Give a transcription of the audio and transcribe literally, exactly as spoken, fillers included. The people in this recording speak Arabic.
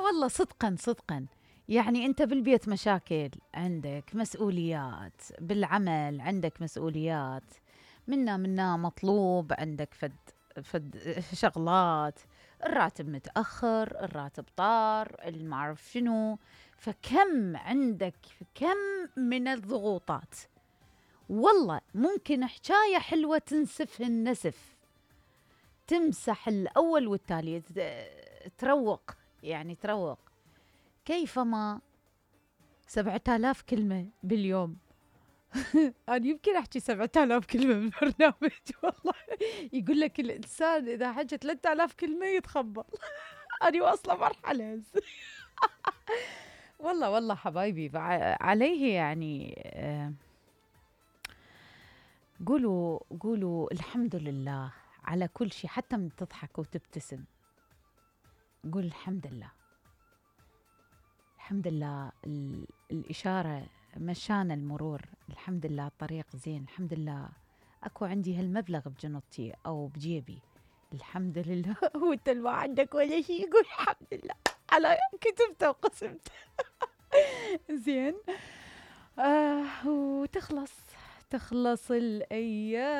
والله صدقا صدقا. يعني أنت بالبيت مشاكل، عندك مسؤوليات، بالعمل عندك مسؤوليات، منا منا مطلوب عندك فد فد شغلات، الراتب متأخر، الراتب طار، ما أعرف شنو. فكم عندك، كم من الضغوطات. والله ممكن حكاية حلوة تنسفها النسف، تمسح الأول والتالي، ت- تروق، يعني تروق. كيفما سبعة آلاف كلمة باليوم. أنا يمكن أحكي سبعة آلاف كلمة بالبرنامج والله. يقول لك الإنسان إذا حكى ثلاثة آلاف كلمة يتخبل. أنا واصلة مرحلة هسه. والله والله حبايبي، بع- عليه يعني آه، قولوا قولوا الحمد لله على كل شيء، حتى من تضحك وتبتسم قول الحمد لله. الحمد لله ال- الإشارة مشانا المرور، الحمد لله الطريق زين، الحمد لله أكو عندي هالمبلغ بجنطتي أو بجيبي، الحمد لله. وانت ما عندك ولا شيء يقول الحمد لله على كتبته وقسمته. زين. آه وتخلص، تخلص الأيام.